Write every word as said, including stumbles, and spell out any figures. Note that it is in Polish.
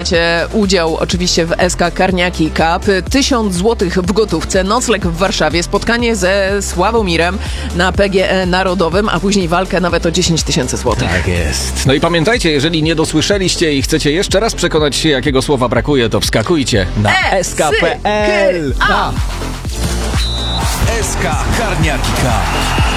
macie udział oczywiście w S K Karniaki Cup. Tysiąc złotych w gotówce, nocleg w Warszawie, spotkanie ze Sławomirem na P G E Narodowym, a później walkę nawet o dziesięć tysięcy złotych. Tak jest. No i pamiętajcie, jeżeli nie dosłyszeliście i chcecie jeszcze raz przekonać się, jakiego słowa brakuje, to wskakujcie na S K P L. S K Karniaki Cup.